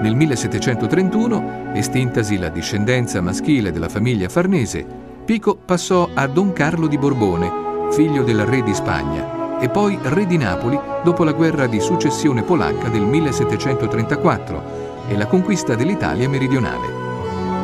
Nel 1731, estintasi la discendenza maschile della famiglia Farnese, Pico passò a Don Carlo di Borbone, figlio del re di Spagna, e poi re di Napoli dopo la guerra di successione polacca del 1734 e la conquista dell'Italia meridionale.